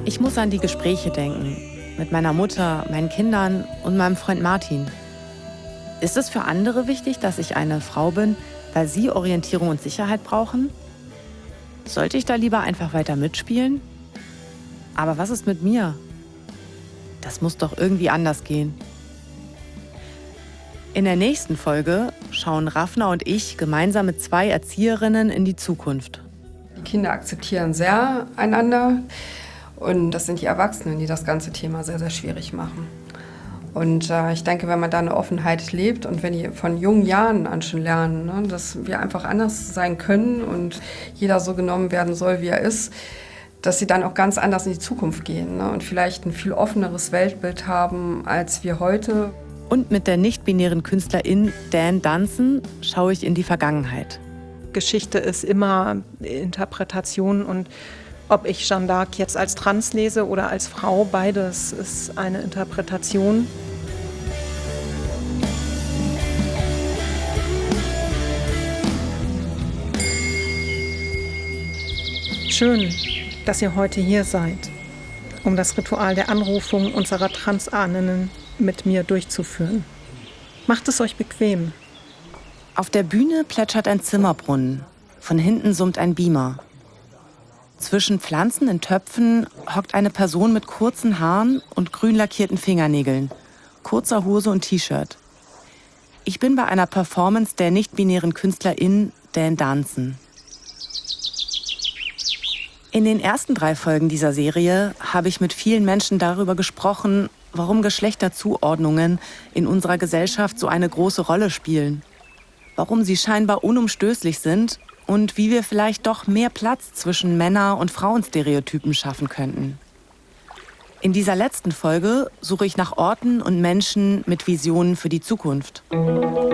Ich muss an die Gespräche denken. Mit meiner Mutter, meinen Kindern und meinem Freund Martin. Ist es für andere wichtig, dass ich eine Frau bin, weil sie Orientierung und Sicherheit brauchen? Sollte ich da lieber einfach weiter mitspielen? Aber was ist mit mir? Das muss doch irgendwie anders gehen. In der nächsten Folge schauen Rafna und ich gemeinsam mit 2 Erzieherinnen in die Zukunft. Die Kinder akzeptieren sehr einander und das sind die Erwachsenen, die das ganze Thema sehr, sehr schwierig machen. Und ich denke, wenn man da eine Offenheit lebt und wenn die von jungen Jahren an schon lernen, ne, dass wir einfach anders sein können und jeder so genommen werden soll, wie er ist, dass sie dann auch ganz anders in die Zukunft gehen, ne, und vielleicht ein viel offeneres Weltbild haben als wir heute. Und mit der nicht-binären Künstlerin Dan Dunson schaue ich in die Vergangenheit. Geschichte ist immer Interpretation und ob ich Jeanne d'Arc jetzt als trans lese oder als Frau, beides ist eine Interpretation. Schön, dass ihr heute hier seid, um das Ritual der Anrufung unserer Transahninnen mit mir durchzuführen. Macht es euch bequem. Auf der Bühne plätschert ein Zimmerbrunnen. Von hinten summt ein Beamer. Zwischen Pflanzen in Töpfen hockt eine Person mit kurzen Haaren und grün lackierten Fingernägeln, kurzer Hose und T-Shirt. Ich bin bei einer Performance der nicht-binären Künstlerin Dan Dunson. In den ersten 3 Folgen dieser Serie habe ich mit vielen Menschen darüber gesprochen, warum Geschlechterzuordnungen in unserer Gesellschaft so eine große Rolle spielen. Warum sie scheinbar unumstößlich sind und wie wir vielleicht doch mehr Platz zwischen Männer- und Frauenstereotypen schaffen könnten. In dieser letzten Folge suche ich nach Orten und Menschen mit Visionen für die Zukunft.